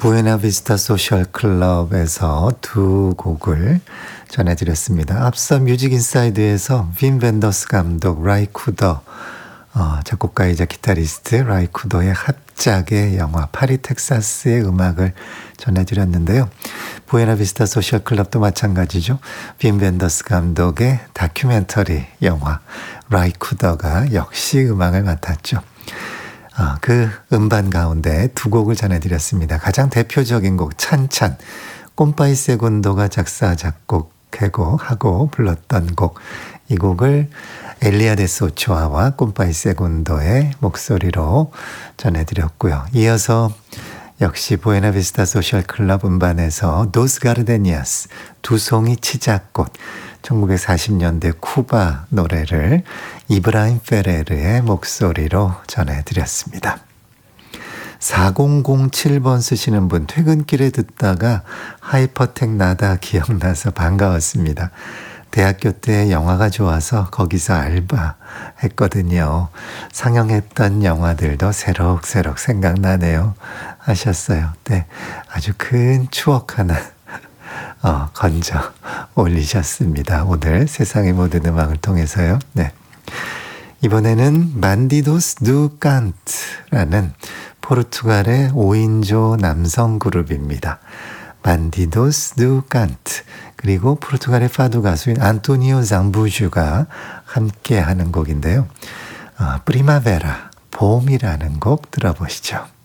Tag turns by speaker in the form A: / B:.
A: 부에나비스타 소셜 클럽에서 두 곡을 전해드렸습니다. 앞서 뮤직 인사이드에서 빈 벤더스 감독, 라이 쿠더 작곡가이자 기타리스트 라이 쿠더의 합작의 영화 파리 텍사스의 음악을 전해드렸는데요. 부에나비스타 소셜 클럽도 마찬가지죠. 빈 벤더스 감독의 다큐멘터리 영화 라이 쿠더가 역시 음악을 맡았죠. 그 음반 가운데 두 곡을 전해드렸습니다. 가장 대표적인 곡 찬찬, 꼼파이 세군도가 작사 작곡하고 불렀던 곡, 이 곡을 엘리아 데스 오초아와 꼼파이 세군도의 목소리로 전해드렸고요. 이어서 역시 부에나비스타 소셜 클럽 음반에서 도스 가르데니아스, 두 송이 치자꽃, 1940년대 쿠바 노래를 이브라임 페레르의 목소리로 전해드렸습니다. 4007번 쓰시는 분, 퇴근길에 듣다가 하이퍼텍 나다 기억나서 반가웠습니다. 대학교 때 영화가 좋아서 거기서 알바했거든요. 상영했던 영화들도 새록새록 생각나네요. 하셨어요. 네, 아주 큰 추억 하나 건져 올리셨습니다. 오늘 세상의 모든 음악을 통해서요. 네. 이번에는 만디도스 누 칸트라는 포르투갈의 5인조 남성 그룹입니다. 만디도스 누 칸트, 그리고 포르투갈의 파도 가수인 안토니오 장부주가 함께 하는 곡인데요. 프리마베라, 봄이라는 곡 들어보시죠.